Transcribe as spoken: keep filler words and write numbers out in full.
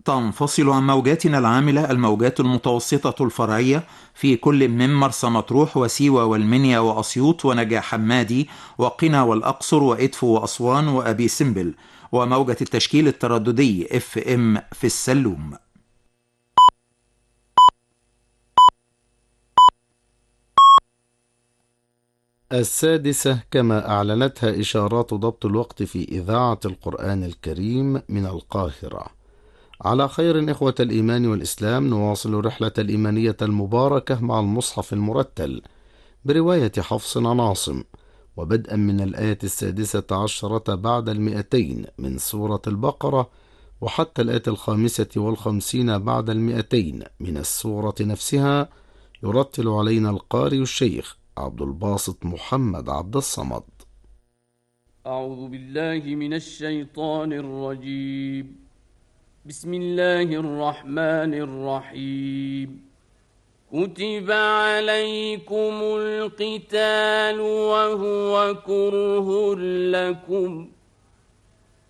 تنفصل عن موجاتنا العاملة الموجات المتوسطة الفرعية في كل من مرسى مطروح وسيوة والمنيا وأسيوط ونجع حمادي وقنا والأقصر وإدفو وأسوان وأبي سمبل، وموجة التشكيل الترددي اف ام في السلوم. السادسة كما أعلنتها إشارات ضبط الوقت في إذاعة القرآن الكريم من القاهرة. على خير إخوة الإيمان والإسلام، نواصل رحلة الإيمانية المباركة مع المصحف المرتل برواية حفص عن عاصم، وبدءا من الآية السادسة عشرة بعد المئتين من سورة البقرة وحتى الآية الخامسة والخمسين بعد المئتين من السورة نفسها، يرتل علينا القارئ الشيخ عبد الباسط محمد عبد الصمد. أعوذ بالله من الشيطان الرجيم. بسم الله الرحمن الرحيم. كتب عليكم القتال وهو كره لكم